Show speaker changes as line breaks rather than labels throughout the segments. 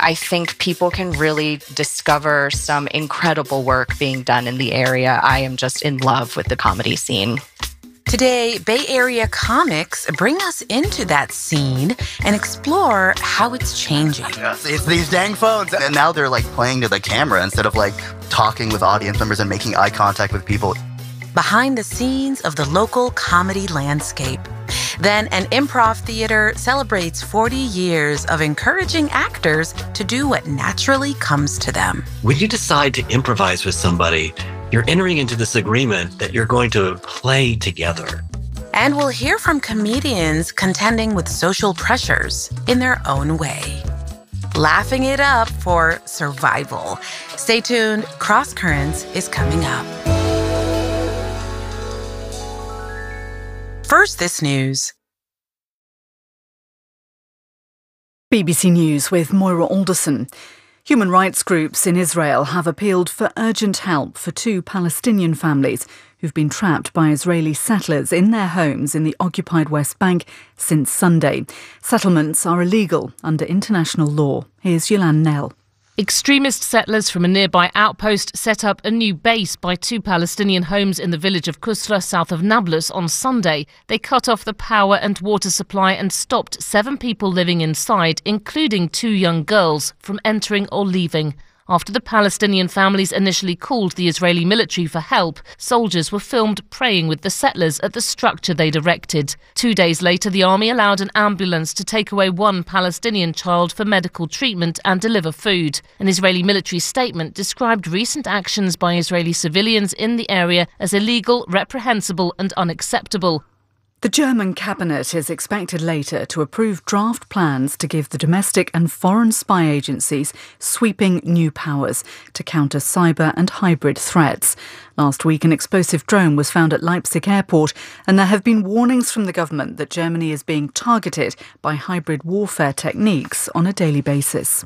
I think people can really discover some incredible work being done in the area. I am just in love with the comedy scene.
Today, Bay Area comics bring us into that scene and explore how it's changing.
It's these dang phones. And now they're like playing to the camera instead of like talking with audience members and making eye contact with people.
Behind the scenes of the local comedy landscape. Then an improv theater celebrates 40 years of encouraging actors to do what naturally comes to them.
When you decide to improvise with somebody, you're entering into this agreement that you're going to play together.
And we'll hear from comedians contending with social pressures in their own way. Laughing it up for survival. Stay tuned. Cross Currents is coming up. First, this news.
BBC News with Moira Alderson. Human rights groups in Israel have appealed for urgent help for 2 Palestinian families who've been trapped by Israeli settlers in their homes in the occupied West Bank since Sunday. Settlements are illegal under international law. Here's Yolande Nell.
Extremist settlers from a nearby outpost set up a new base by 2 Palestinian homes in the village of Kusra, south of Nablus, on Sunday. They cut off the power and water supply and stopped 7 people living inside, including 2 young girls, from entering or leaving. After the Palestinian families initially called the Israeli military for help, soldiers were filmed praying with the settlers at the structure they'd erected. 2 days later, the army allowed an ambulance to take away 1 Palestinian child for medical treatment and deliver food. An Israeli military statement described recent actions by Israeli civilians in the area as illegal, reprehensible and unacceptable.
The German cabinet is expected later to approve draft plans to give the domestic and foreign spy agencies sweeping new powers to counter cyber and hybrid threats. Last week, an explosive drone was found at Leipzig airport, and there have been warnings from the government that Germany is being targeted by hybrid warfare techniques on a daily basis.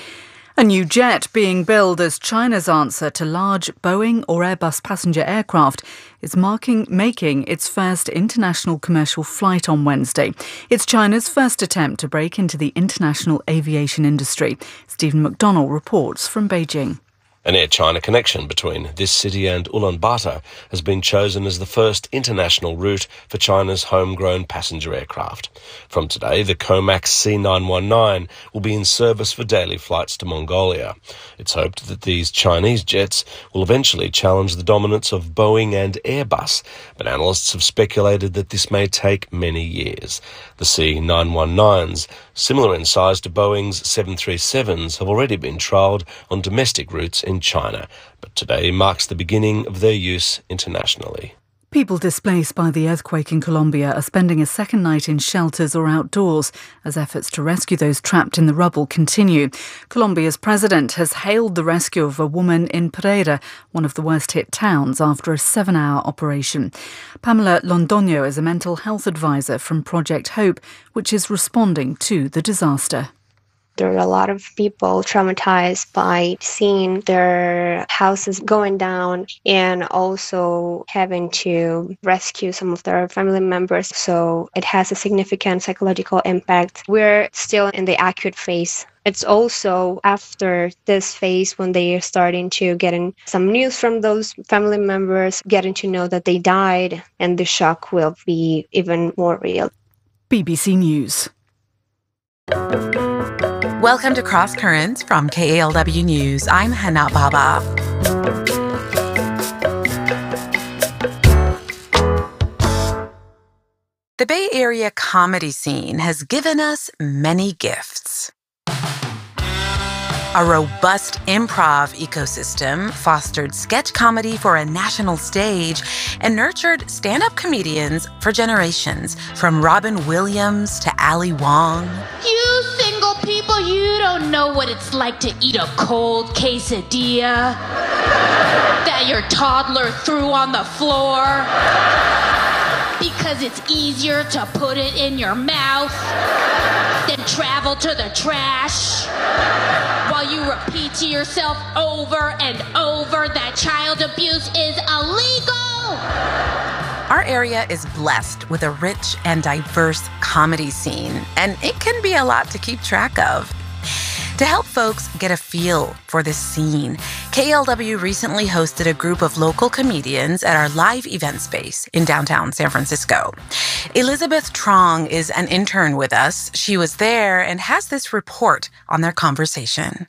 A new jet being billed as China's answer to large Boeing or Airbus passenger aircraft is making its first international commercial flight on Wednesday. It's China's first attempt to break into the international aviation industry. Stephen McDonnell reports from Beijing.
An Air China connection between this city and Ulaanbaatar has been chosen as the first international route for China's homegrown passenger aircraft. From today, the Comac C919 will be in service for daily flights to Mongolia. It's hoped that these Chinese jets will eventually challenge the dominance of Boeing and Airbus, but analysts have speculated that this may take many years. The C919s, similar in size to Boeing's 737s, have already been trialled on domestic routes in China, but today marks the beginning of their use internationally.
People displaced by the earthquake in Colombia are spending a second night in shelters or outdoors as efforts to rescue those trapped in the rubble continue. Colombia's president has hailed the rescue of a woman in Pereira, one of the worst-hit towns, after a 7-hour operation. Pamela Londoño is a mental health advisor from Project Hope, which is responding to the disaster.
There are a lot of people traumatized by seeing their houses going down and also having to rescue some of their family members. So it has a significant psychological impact. We're still in the acute phase. It's also after this phase when they are starting to get in some news from those family members, getting to know that they died, and the shock will be even more real.
BBC News.
Welcome to Cross Currents from KALW News. I'm Hana Baba. The Bay Area comedy scene has given us many gifts. A robust improv ecosystem fostered sketch comedy for a national stage and nurtured stand-up comedians for generations, from Robin Williams to Ali Wong.
You single people, you don't know what it's like to eat a cold quesadilla that your toddler threw on the floor because it's easier to put it in your mouth than travel to the trash while you repeat to yourself over and over that child abuse is illegal.
Our area is blessed with a rich and diverse comedy scene, and it can be a lot to keep track of. To help folks get a feel for this scene, KLW recently hosted a group of local comedians at our live event space in downtown San Francisco. Elizabeth Trong is an intern with us. She was there and has this report on their conversation.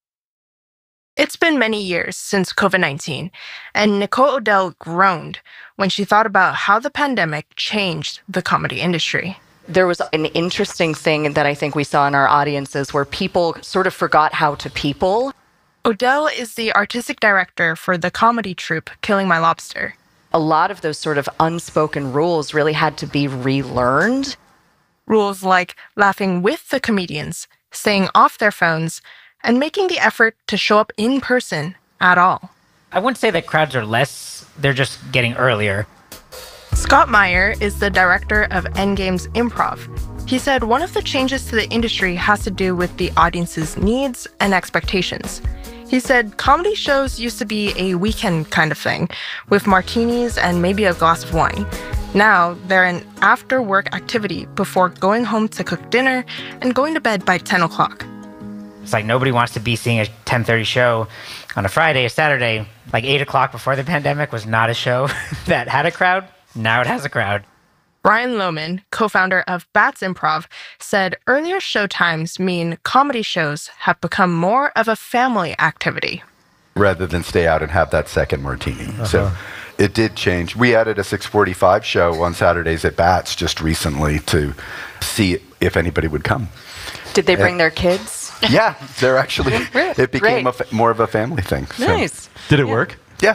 It's been many years since COVID-19, and Nicole Odell groaned when she thought about how the pandemic changed the comedy industry.
There was an interesting thing that I think we saw in our audiences where people sort of forgot how to people.
Odell is the artistic director for the comedy troupe Killing My Lobster.
A lot of those sort of unspoken rules really had to be relearned.
Rules like laughing with the comedians, staying off their phones, and making the effort to show up in person at all.
I wouldn't say that crowds are less, they're just getting earlier.
Scott Meyer is the director of Endgame's Improv. He said one of the changes to the industry has to do with the audience's needs and expectations. He said comedy shows used to be a weekend kind of thing, with martinis and maybe a glass of wine. Now, they're an after-work activity before going home to cook dinner and going to bed by 10 o'clock.
It's like nobody wants to be seeing a 10:30 show on a Friday or Saturday. Like 8 o'clock before the pandemic was not a show that had a crowd. Now it has a crowd.
Brian Lohman, co-founder of Bats Improv, said earlier show times mean comedy shows have become more of a family activity.
Rather than stay out and have that second martini. So it did change. We added a 6:45 show on Saturdays at Bats just recently to see if anybody would come.
Did they bring their kids?
Yeah, they're actually, it became more of a family thing. So.
Nice.
Did it work?
Yeah.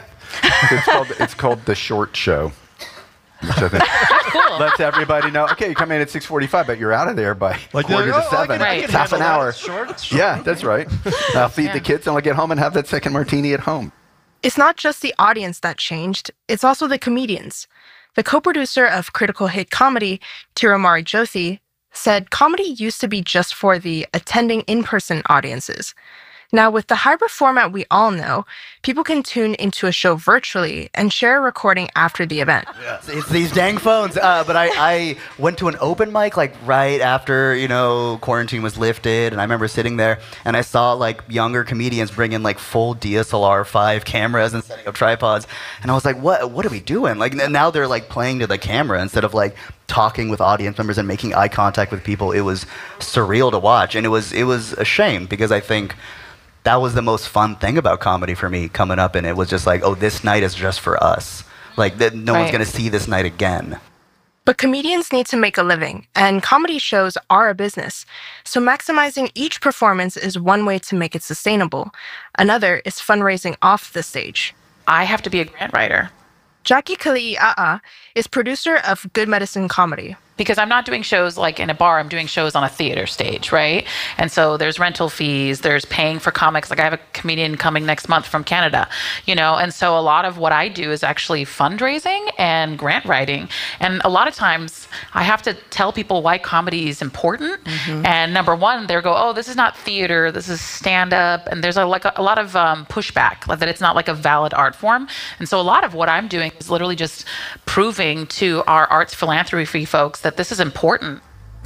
It's called The Short Show. Which I think lets everybody know, okay, you come in at 6:45, but you're out of there by quarter to 7. It's half an hour.
It's short.
Yeah, that's right. I'll feed the kids and I'll get home and have that second martini at home.
It's not just the audience that changed, it's also the comedians. The co-producer of critical hit comedy, Tirumari Joshi, said comedy used to be just for the attending in-person audiences. Now, with the hybrid format we all know, people can tune into a show virtually and share a recording after the event.
Yeah. It's these dang phones. But I went to an open mic like right after, quarantine was lifted. And I remember sitting there and I saw like younger comedians bring in like full DSLR 5 cameras and setting up tripods. And I was like, what are we doing? Like now they're like playing to the camera instead of like talking with audience members and making eye contact with people. It was surreal to watch. And it was a shame because I think that was the most fun thing about comedy for me coming up, and it was just like, oh, this night is just for us. Like, no one's going to see this night again.
But comedians need to make a living, and comedy shows are a business. So maximizing each performance is one way to make it sustainable. Another is fundraising off the stage.
I have to be a grant writer.
Jackie Kali'ia'a is producer of Good Medicine Comedy.
Because I'm not doing shows like in a bar, I'm doing shows on a theater stage, right? And so there's rental fees, there's paying for comics. Like I have a comedian coming next month from Canada, and so a lot of what I do is actually fundraising and grant writing. And a lot of times I have to tell people why comedy is important. Mm-hmm. And number one, they go, oh, this is not theater, this is stand-up. And there's a lot of pushback, like that it's not like a valid art form. And so a lot of what I'm doing is literally just proving to our arts philanthropy folks that this is important.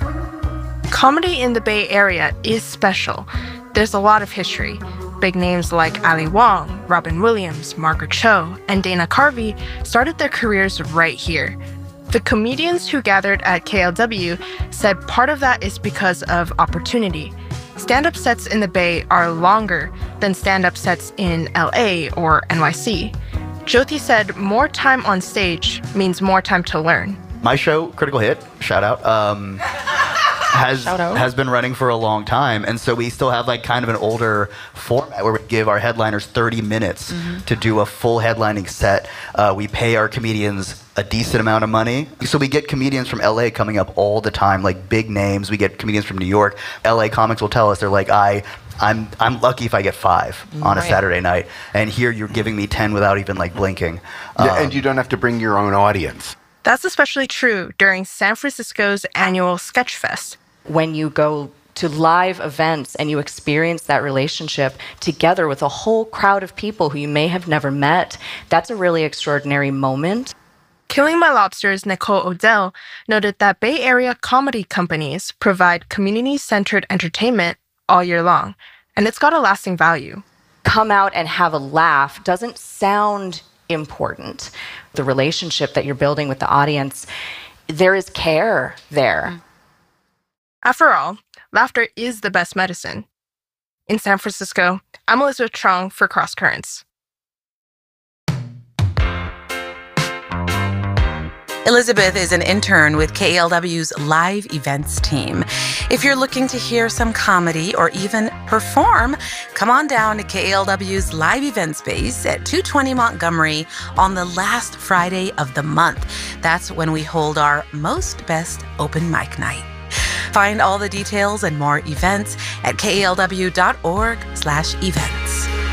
Comedy in the Bay Area is special. There's a lot of history. Big names like Ali Wong, Robin Williams, Margaret Cho, and Dana Carvey started their careers right here. The comedians who gathered at KLW said part of that is because of opportunity. Stand-up sets in the Bay are longer than stand-up sets in LA or NYC. Jyoti said more time on stage means more time to learn.
My show, Critical Hit, shout out, has been running for a long time. And so we still have like kind of an older format where we give our headliners 30 minutes to do a full headlining set. We pay our comedians a decent amount of money. So we get comedians from LA coming up all the time, like big names. We get comedians from New York. LA comics will tell us, they're like, I'm lucky if I get 5 on a Saturday night. And here you're giving me 10 without even like blinking.
And you don't have to bring your own audience.
That's especially true during San Francisco's annual Sketchfest.
When you go to live events and you experience that relationship together with a whole crowd of people who you may have never met, that's a really extraordinary moment.
Killing My Lobster's Nicole Odell noted that Bay Area comedy companies provide community-centered entertainment all year long. and it's got a lasting value.
Come out and have a laugh doesn't sound important. The relationship that you're building with the audience, there is care there.
After all, laughter is the best medicine. In San Francisco, I'm Elizabeth Trong for Cross Currents.
Elizabeth is an intern with KALW's live events team. If you're looking to hear some comedy or even perform, come on down to KALW's live event space at 220 Montgomery on the last Friday of the month. That's when we hold our Most Best Open Mic Night. Find all the details and more events at kalw.org/events.